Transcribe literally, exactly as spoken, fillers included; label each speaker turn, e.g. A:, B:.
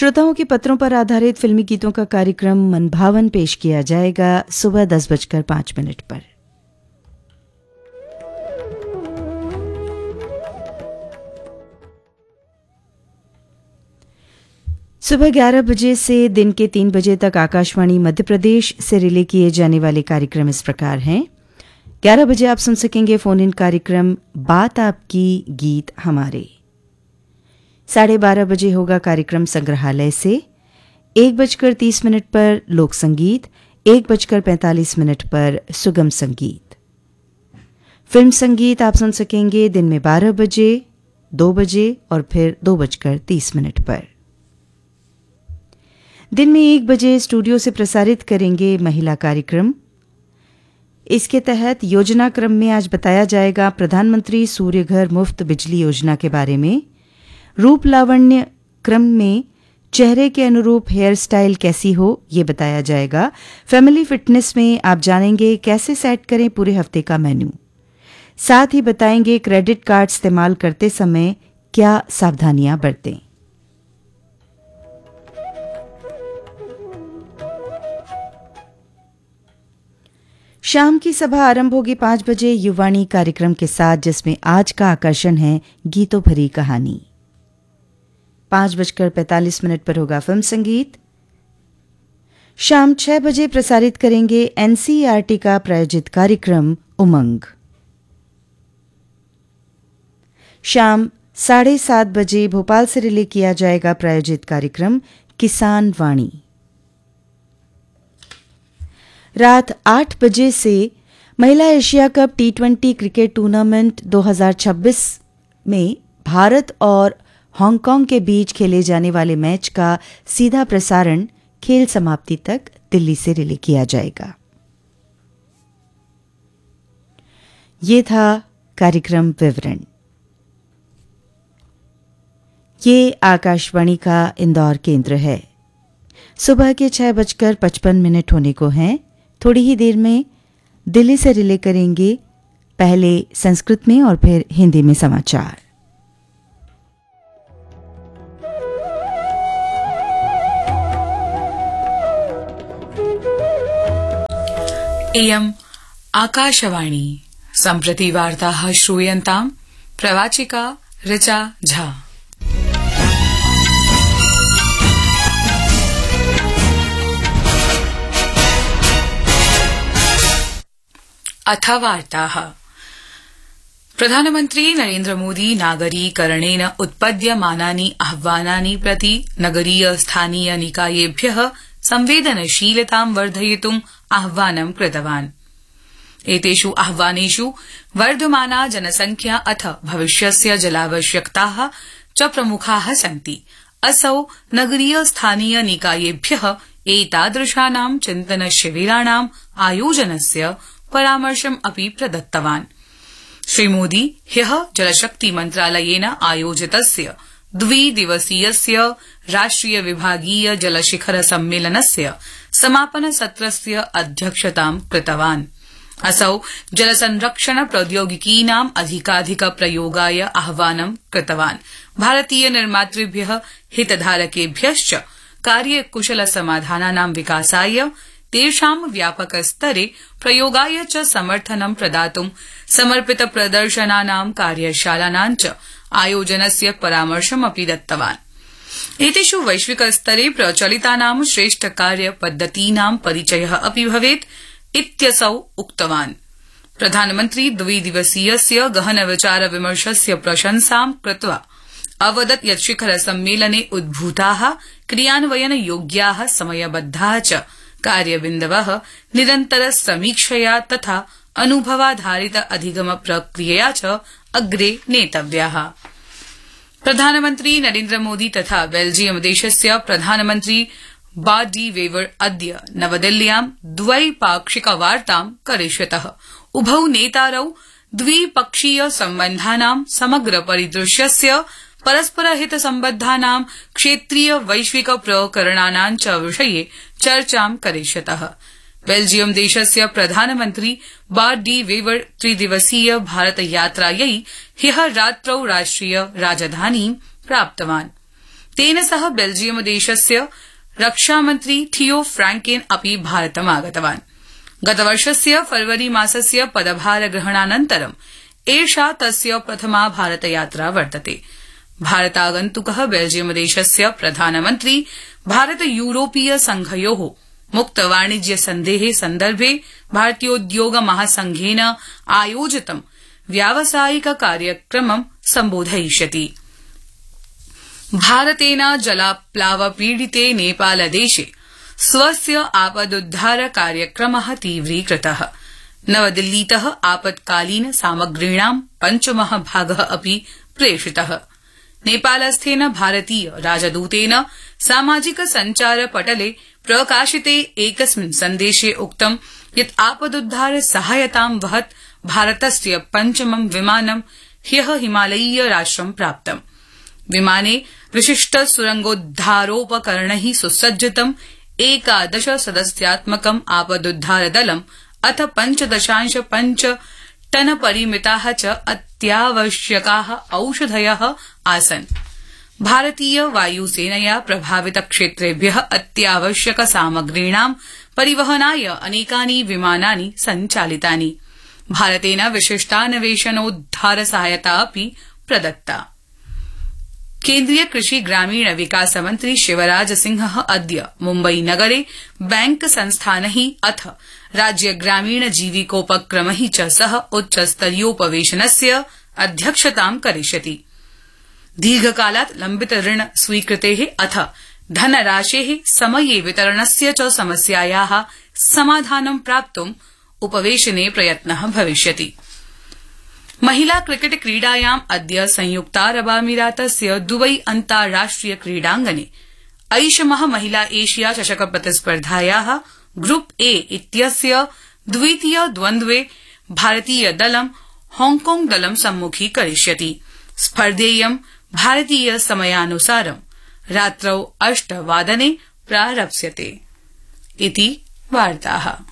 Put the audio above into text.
A: श्रोताओं के पत्रों पर आधारित फिल्मी गीतों का कार्यक्रम मनभावन पेश किया जाएगा सुबह दस बजकर पांच मिनट पर। सुबह ग्यारह बजे से दिन के तीन बजे तक आकाशवाणी मध्य प्रदेश से रिले किए जाने वाले कार्यक्रम इस प्रकार हैं। ग्यारह बजे आप सुन सकेंगे फोन इन कार्यक्रम बात आपकी गीत हमारे। साढ़े बारह बजे होगा कार्यक्रम संग्रहालय से। एक बजकर तीस मिनट पर लोक संगीत, एक बजकर पैंतालीस मिनट पर सुगम संगीत। फिल्म संगीत आप सुन सकेंगे दिन में बारह बजे, दो बजे और फिर दो बजकर तीस मिनट पर। दिन में एक बजे स्टूडियो से प्रसारित करेंगे महिला कार्यक्रम। इसके तहत योजना क्रम में आज बताया जाएगा प्रधानमंत्री सूर्य घर मुफ्त बिजली योजना के बारे में। रूप लावण्य क्रम में चेहरे के अनुरूप हेयर स्टाइल कैसी हो ये बताया जाएगा। फैमिली फिटनेस में आप जानेंगे कैसे सेट करें पूरे हफ्ते का मेन्यू। साथ ही बताएंगे क्रेडिट कार्ड इस्तेमाल करते समय क्या सावधानियां बरतें। शाम की सभा आरंभ होगी पांच बजे युवाणी कार्यक्रम के साथ, जिसमें आज का आकर्षण है गीतों भरी कहानी। पांच बजकर पैंतालीस मिनट पर होगा फिल्म संगीत। शाम छह बजे प्रसारित करेंगे एनसीईआरटी का प्रायोजित कार्यक्रम उमंग। शाम साढ़े सात बजे भोपाल से रिले किया जाएगा प्रायोजित कार्यक्रम किसान वाणी। रात आठ बजे से महिला Asia cup T twenty cricket tournament दो हज़ार छब्बीस में भारत और हांगकांग के बीच खेले जाने वाले मैच का सीधा प्रसारण खेल समाप्ति तक दिल्ली से रिले किया जाएगा। ये था कार्यक्रम विवरण। ये आकाशवाणी का इंदौर केंद्र है। सुबह के छह बजकर पचपन मिनट होने को हैं। थोड़ी ही देर में दिल्ली से रिले करेंगे पहले संस्कृत में और फिर हिंदी में समाचार।
B: इयम् आकाशवाणी। सम्प्रति वार्ताः श्रूयन्ताम्। प्रवाचिका ऋचा झा। अथ वार्ताः। प्रधानमन्त्री नरेन्द्र मोदी नागरीकरणेन उत्पद्यमानानि आह्वानानि प्रति नगरीय स्थानीय निकायेभ्यः संवेदनशीलतां वर्धयितुम् आह्वानं कृतवान्। एतेषु आह्वानेषु वर्धमाना जनसंख्या अथ भविष्यस्य जलावश्यकताः च प्रमुखाः सन्ति। असौ नगरीय स्थानीय निकायेभ्यः एतादृशानां चिन्तन शिविराणाम् आयोजनस्य परामर्शम् अपि प्रदत्तवान्। श्रीमोदी ह्यः जलशक्ति मन्त्रालयेन आयोजितस्य द्विदिवसीयस्य राष्ट्रिय विभागीय जलशिखर सम्मेलनस्य समापन सत्रस्य अध्यक्षतां कृतवान्। असौ जलसंरक्षण प्रौद्योगिकीनाम् अधिकाधिक प्रयोगाय आह्वानं कृतवान्। भारतीय निर्मातृभ्यः हितधारकेभ्यश्च कार्यकुशल समाधानानां विकासाय तेषां व्यापक स्तरे प्रयोगाय च समर्थनं प्रदातुं समर्पित प्रदर्शनानां कार्यशालानां च आयोजनस्य परामर्शमपि दत्तवान्। एतेषु वैश्विक स्तरे प्रचलितानां श्रेष्ठ कार्य पद्धतीनां परिचयः अपि भवेत् इत्यसौ उक्तवान्। प्रधानमन्त्री द्विदिवसीयस्य गहन विचार विमर्शस्य प्रशंसां कृत्वा अवदत् यत् शिखर सम्मेलने उद्भूताः क्रियान्वयन योग्याः समयबद्धाः च कार्यबिन्दवः निरन्तर समीक्षया तथा अनुभवाधारित अधिगम प्रक्रियया च अग्रे नेतव्याः। प्रधानमन्त्री नरेन्द्र मोदी तथा बेल्जियम देशस्य प्रधानमन्त्री बार्ट डी वेवर अद्य नवदिल्ल्यां द्वैपाक्षिक वार्तां करिष्यतः। उभौ नेतारौ द्विपक्षीय सम्बन्धानां समग्र परिदृश्यस्य परस्परहित सम्बद्धानां क्षेत्रीय वैश्विक प्रकरणानां च विषये चर्चां करिष्यतः। बेल्जियम देशस्य प्रधानमन्त्री बार्ट डी वेवर त्रिदिवसीय भारत यात्रायै ह्यः रात्रौ राष्ट्रिय राजधानीं प्राप्तवान्। तेन सह बेल्जियम देशस्य रक्षामन्त्री थियो फ्रैंकेन अपि भारतम् आगतवान्। गतवर्षस्य फरवरी मासस्य पदभार ग्रहणानन्तरं एषा तस्य प्रथमा भारतयात्रा वर्तते। भारतागन्तुकः बेल्जियम देशस्य प्रधानमन्त्री भारत यूरोपीय संघयोः मुक्त वाणिज्य सन्धेः सन्दर्भे भारतीयोद्योग महासंघेन आयोजितं व्यावसायिक कार्यक्रमं सम्बोधयिष्यति। भारतेन जलाप्लाव पीडिते नेपालदेशे स्वस्य आपदुद्धार कार्यक्रमः तीव्रीकृतः। नवदिल्लीतः आपत्कालीन सामग्रीणां पञ्चमः भागः अपि प्रेषितः। नेपालस्थेन भारतीय राजदूतेन सामाजिक सञ्चार पटले प्रकाशिते एकस्मिन् सन्देशे उक्तं यत् आपदुद्धार सहायतां वहत् भारतस्य पञ्चमं विमानं ह्यः हिमालयीय राष्ट्रं प्राप्तम्। विमाने विशिष्ट सुरंगोद्धारोपकरणैः सुसज्जितं एकादश सदस्यात्मकम् आपदुद्धार दलम् अथ पञ्चदशांश पञ्च टन परिमिताः च अत्यावश्यकाः औषधयः आसन्। भारतीय वायुसेनया प्रभावित क्षेत्रेभ्यः अत्यावश्यक सामग्रीणां परिवहनाय अनेकानि विमानानि सञ्चालितानि। भारतेन विशिष्टान्वेषणोद्धार सहायता अपि प्रदत्ता। केन्द्रीय कृषि ग्रामीण विकास मन्त्री शिवराज सिंह अद्य मुम्बई नगरे बैंक संस्थानैः अथ राज्य ग्रामीण जीविकोपक्रमैः च सह उच्चस्तरीयोपवेशनस्य अध्यक्षतां करिष्यति। दीर्घकालात् लम्बित ऋण स्वीकृतेः अथ धनराशेः समये वितरणस्य च समस्यायाः समाधानं प्राप्तुम् उपवेशने प्रयत्नः भविष्यति। महिला क्रिकेट क्रीडायाम् अद्य संयुक्तारबामीरातस्य दुबई अन्ताराष्ट्रिय क्रीडाङ्गणे ऐषमः महिला एशिया चषक प्रतिस्पर्धायाः ग्रुप ए इत्यस्य द्वितीय द्वन्द्वे भारतीय दलं हांगकांग दलं सम्मुखीकरिष्यति। स्पर्धेयं भारतीय समयानुसारं रात्रौ अष्टवादने प्रारप्स्यते। इति वार्ताः।